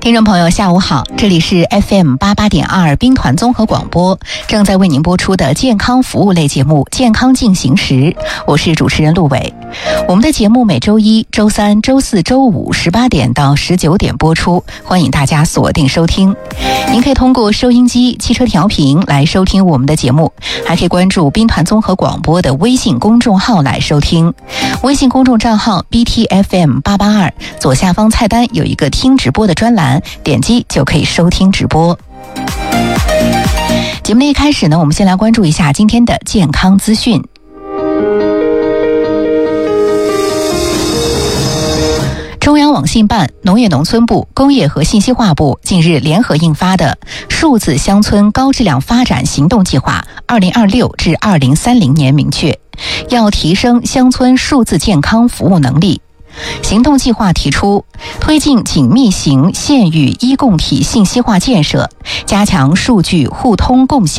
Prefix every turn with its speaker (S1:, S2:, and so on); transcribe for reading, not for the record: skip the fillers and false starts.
S1: 听众朋友下午好，这里是 FM88.2 兵团综合广播，正在为您播出的健康服务类节目健康进行时，我是主持人陆伟。我们的节目每周一、周三、周四、周五18点到19点播出，欢迎大家锁定收听。您可以通过收音机、汽车调频来收听我们的节目，还可以关注兵团综合广播的微信公众号来收听。微信公众账号 BTFM882，左下方菜单有一个听直播的专栏，点击就可以收听直播。节目的一开始呢，我们先来关注一下今天的健康资讯。中央网信办、农业农村部、工业和信息化部近日联合印发的数字乡村高质量发展行动计划2026至2030年明确，要提升乡村数字健康服务能力。行动计划提出，推进紧密型县域医共体信息化建设，加强数据互通共享。